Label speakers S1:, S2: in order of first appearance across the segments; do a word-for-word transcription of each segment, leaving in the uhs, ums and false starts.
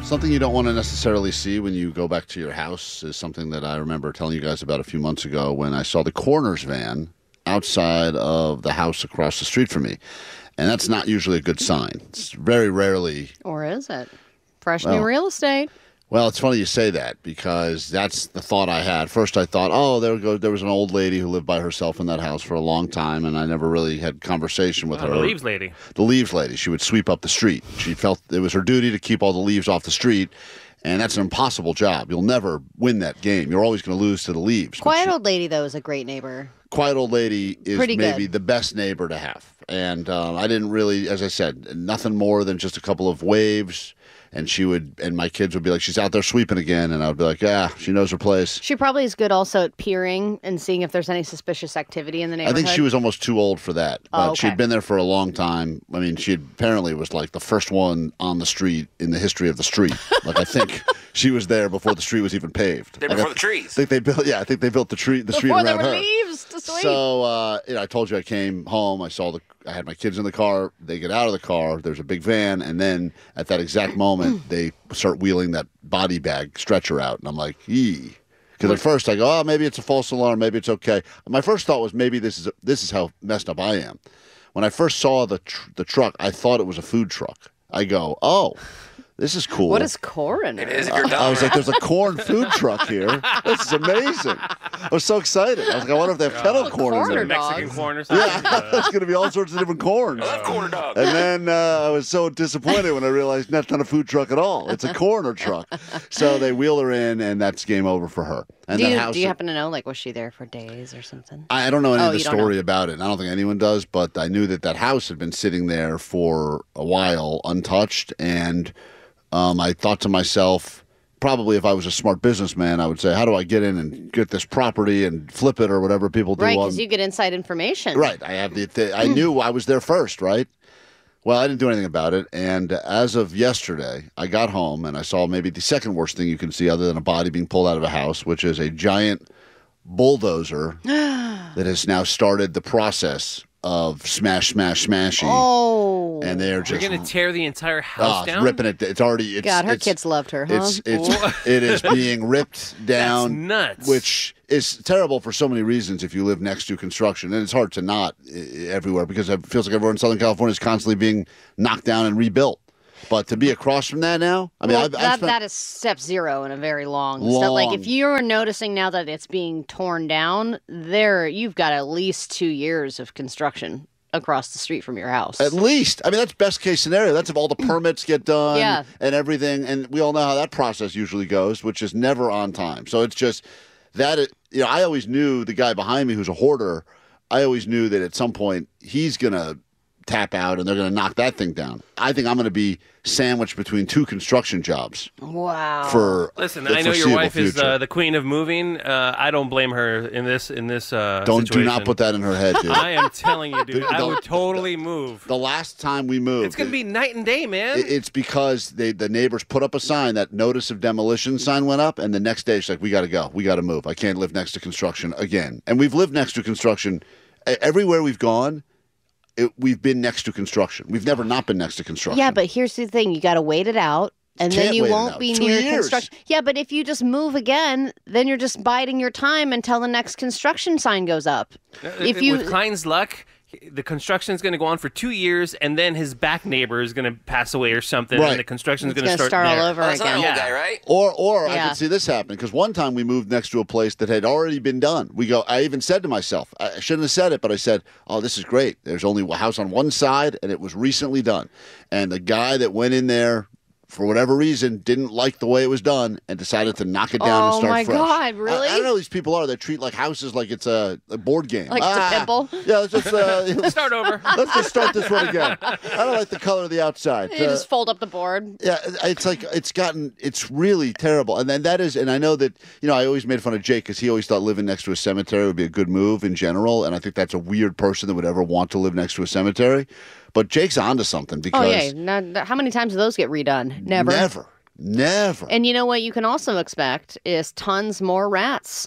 S1: Something you don't want to necessarily see when you go back to your house is something that I remember telling you guys about a few months ago when I saw the coroner's van outside of the house across the street from me. And that's not usually a good sign. It's very rarely.
S2: Or is it? Fresh
S1: well,
S2: new real estate.
S1: Well, it's funny you say that because that's the thought I had. First, I thought, oh, there goes, there was an old lady who lived by herself in that house for a long time, and I never really had conversation with
S3: oh,
S1: her.
S3: The leaves lady.
S1: The leaves lady. She would sweep up the street. She felt it was her duty to keep all the leaves off the street, and that's an impossible job. You'll never win that game. You're always going to lose to the leaves.
S2: Quiet
S1: she,
S2: old lady, though, is a great neighbor.
S1: Quiet old lady is
S2: Pretty
S1: maybe
S2: good.
S1: the best neighbor to have. And um, I didn't really, as I said, nothing more than just a couple of waves. And she would, and my kids would be like, she's out there sweeping again. And I would be like, yeah, she knows her place.
S2: She probably is good also at peering and seeing if there's any suspicious activity in the neighborhood.
S1: I think she was almost too old for that. But
S2: Oh, okay.
S1: she'd been there for a long time. I mean, she apparently was like the first one on the street in the history of the street. Like, I think she was there before the street was even paved.
S4: There
S1: Like,
S4: before
S1: I
S4: the trees.
S1: think they built, yeah, I think they built the tree, the street
S2: Before
S1: around
S2: there were
S1: her.
S2: leaves to sweep.
S1: So, uh, you know, I told you I came home. I saw the, I had my kids in the car. They get out of the car. There's a big van, and then at that exact moment, they start wheeling that body bag stretcher out, and I'm like, yee. Because at first I go, oh, maybe it's a false alarm, maybe it's okay. My first thought was maybe this is this is how messed up I am. When I first saw the tr- the truck, I thought it was a food truck. I go, oh. This is cool.
S2: What is coroner?
S4: It is if you're dumb.
S1: I was like, there's a corn food truck here. This is amazing. I was so excited. I was like, I wonder if they have kettle corn in
S2: corner
S1: there.
S2: dog.
S3: Mexican corn or something.
S1: Yeah, there's going to be all sorts of different corns.
S4: I love corner dog.
S1: And then uh, I was so disappointed when I realized that's not a food truck at all. It's a corner truck. So they wheel her in, and that's game over for her. And
S2: do
S1: that
S2: you,
S1: house,
S2: do you happen to know, like, was she there for days or something?
S1: I I don't know any
S2: Oh,
S1: of the
S2: you don't
S1: story
S2: know.
S1: about it. And I don't think anyone does, but I knew that that house had been sitting there for a while untouched, and um, I thought to myself, probably if I was a smart businessman, I would say, how do I get in and get this property and flip it or whatever people do?
S2: Right,
S1: on-
S2: because you get inside information.
S1: Right. I have the. the I knew I was there first, right? Well, I didn't do anything about it, and as of yesterday, I got home and I saw maybe the second worst thing you can see, other than a body being pulled out of a house, which is a giant bulldozer that has now started the process of smash, smash, smashy,
S2: Oh.
S1: and they're
S3: You're
S1: just
S3: going to tear the entire house
S1: ah,
S3: down?
S1: ripping it. It's already. It's,
S2: God, her
S1: it's,
S2: kids loved her, huh?
S1: It's it's it is being ripped down.
S3: nuts.
S1: Which is terrible for so many reasons if you live next to construction, and it's hard to not uh, everywhere because it feels like everyone in Southern California is constantly being knocked down and rebuilt. But to be across from that now, I mean,
S2: well,
S1: I've, I've
S2: that,
S1: spent,
S2: that is step zero in a very long, step. Like, if
S1: Long.
S2: you're noticing now that it's being torn down, there you've got at least two years of construction across the street from your house.
S1: At least, I mean, that's best case scenario. That's if all the permits get done
S2: Yeah.
S1: and everything, and we all know how that process usually goes, which is never on time. So it's just that. It, you know, I always knew the guy behind me who's a hoarder. I always knew that at some point he's gonna tap out and they're gonna knock that thing down. I think I'm gonna be sandwiched between two construction jobs
S2: Wow.
S1: for
S3: Listen,
S1: the
S3: I know your
S1: foreseeable
S3: wife is
S1: future.
S3: uh, the queen of moving. Uh, I don't blame her in this in this uh,
S1: Don't
S3: situation.
S1: do not put that in her head, dude.
S3: I am telling you, dude.
S1: Dude,
S3: I
S1: don't-
S3: would totally move.
S1: The last time we moved,
S3: It's gonna be night and day, man.
S1: It- It's because they, the neighbors put up a sign, that notice of demolition sign went up, and the next day she's like, we got to go. We got to move. I can't live next to construction again. And we've lived next to construction. E- Everywhere we've gone, it, we've been next to construction. We've never not been next to construction.
S2: Yeah, but here's the thing: you got to wait it out, and then
S1: Can't
S2: you
S1: wait it
S2: won't
S1: out.
S2: be
S1: Two
S2: near
S1: years.
S2: construction. Yeah, but if you just move again, then you're just biding your time until the next construction sign goes up. If you
S3: Uh, With Klein's luck, the construction is going to go on for two years, and then his back neighbor is going to pass away or something,
S1: Right.
S3: and the construction is
S2: it's
S3: going to
S2: gonna
S3: start,
S2: start
S3: there.
S2: all over
S4: Oh, that's
S2: again.
S4: not an old
S3: Yeah.
S4: guy, right?
S1: Or, or I
S2: Yeah.
S1: could see this happen because one time we moved next to a place that had already been done. We go. I even said to myself, I shouldn't have said it, but I said, "Oh, this is great. There's only a house on one side, and it was recently done." And the guy that went in there, for whatever reason, didn't like the way it was done and decided to knock it down and
S2: Oh,
S1: start
S2: my
S1: fresh.
S2: God, really?
S1: I, I don't know who these people are that treat like houses like it's a, a board game.
S2: Like it's a pimple?
S1: Yeah, let's just uh,
S3: Start over.
S1: let's just start this one again. I don't like the color of the outside.
S2: You
S1: Uh,
S2: just fold up the board.
S1: yeah, it's like it's gotten it's really terrible, and then that is, and I know that you know I always made fun of Jake because he always thought living next to a cemetery would be a good move in general, and I think that's a weird person that would ever want to live next to a cemetery. But Jake's onto something
S2: Oh
S1: because
S2: yeah. Not, how many times do those get redone? Never.
S1: never, never.
S2: And you know what you can also expect is tons more rats.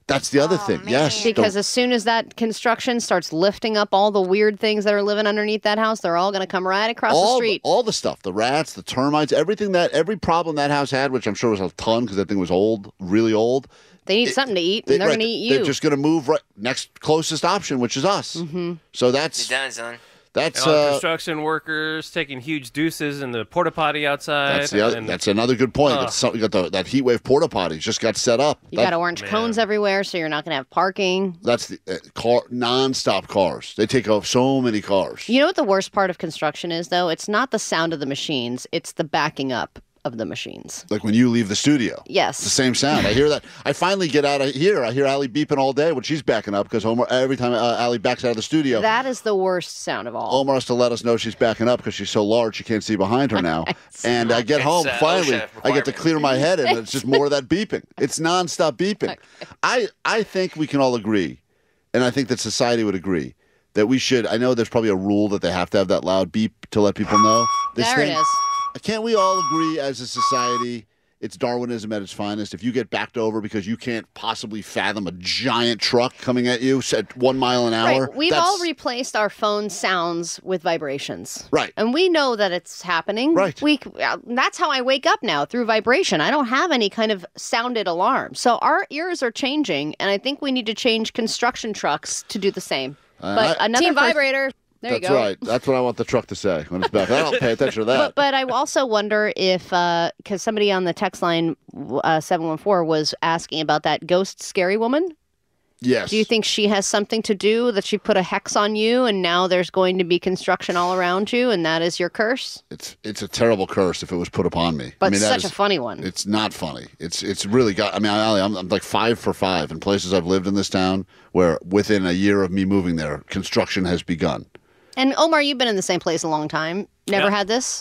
S1: That's the other
S4: Oh,
S1: thing.
S4: man.
S1: Yes.
S2: Because
S1: the-
S2: as soon as that construction starts lifting up all the weird things that are living underneath that house, they're all going to come right across
S1: all
S2: the street.
S1: all the stuff, the rats, the termites, everything that every problem that house had, which I'm sure was a ton because that thing was old, really old.
S2: They need
S1: It-
S2: something to eat,
S1: They,
S2: and they're
S1: right,
S2: going to eat you.
S1: They're just going to move right next closest option, which is us. Mm-hmm. So that's
S4: You're done, son.
S1: that's
S3: All the
S1: uh,
S3: construction workers taking huge deuces in the porta potty outside.
S1: that's the other,
S3: and-
S1: that's another good point.
S3: Ugh.
S1: It's some- you got the, that heat wave porta potties just got set up.
S2: you
S1: That-
S2: got orange
S3: Man.
S2: cones everywhere, so you're not going to have parking.
S1: That's the uh, car non-stop cars. They take off so many cars.
S2: You know what the worst part of construction is, though? It's not the sound of the machines, it's the backing up of the machines.
S1: Like when you leave the studio.
S2: Yes.
S1: It's the same sound. I hear that. I finally get out of here. I hear Allie beeping all day when she's backing up because Homer, every time uh, Allie backs out of the studio,
S2: That is the worst sound of all.
S1: Omar has to let us know she's backing up because she's so large she can't see behind her now. And I get
S4: It's,
S1: home,
S4: uh,
S1: finally,
S4: OSHA
S1: I get to
S4: requirement.
S1: clear my head and it's just more of that beeping. It's nonstop beeping. I, I think we can all agree, and I think that society would agree, that we should, I know there's probably a rule that they have to have that loud beep to let people know. This
S2: There it
S1: thing-
S2: is.
S1: Can't we all agree as a society it's Darwinism at its finest? If you get backed over because you can't possibly fathom a giant truck coming at you at one mile an hour.
S2: Right. We've
S1: that's-
S2: all replaced our phone sounds with vibrations.
S1: Right.
S2: And we know that it's happening.
S1: Right.
S2: We uh, that's how I wake up now, through vibration. I don't have any kind of sounded alarm. So our ears are changing, and I think we need to change construction trucks to do the same.
S1: Uh,
S2: But
S1: I-
S2: another
S4: Team
S2: pers-
S4: vibrator.
S2: There you
S1: That's
S2: go.
S1: right. That's what I want the truck to say when it's back. I don't pay attention to that.
S2: But, but I also wonder if, because somebody on the text line uh, seven one four was asking about that ghost scary woman.
S1: yes.
S2: Do you think she has something to do, that she put a hex on you and now there's going to be construction all around you and that is your curse?
S1: it's it's a terrible curse if it was put upon me?
S2: But
S1: I mean, that
S2: such
S1: is-
S2: a funny one.
S1: It's not funny. It's it's really got. I mean, Allie, I'm, I'm like five for five in places I've lived in this town where within a year of me moving there, construction has begun.
S2: And Omar, you've been in the same place a long time. Never
S3: Yeah.
S2: had this?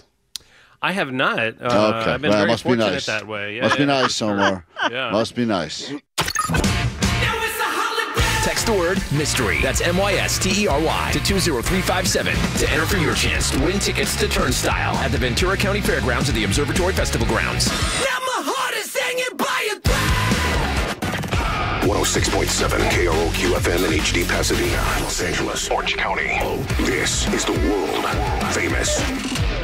S3: I have not. Uh,
S1: Okay.
S3: I've been
S1: Well,
S3: very
S1: must be
S3: fortunate
S1: nice.
S3: that way. Yeah,
S1: Must be
S3: yeah,
S1: nice,
S3: for sure.
S1: Omar.
S3: Yeah.
S1: Must be nice.
S5: Text the word mystery. That's M Y S T E R Y to two zero three five seven to enter for your chance to win tickets to Turnstile at the Ventura County Fairgrounds at the Observatory Festival Grounds.
S6: one oh six point seven K R O Q F M in H D Pasadena, Los Angeles, Orange County. This is the world famous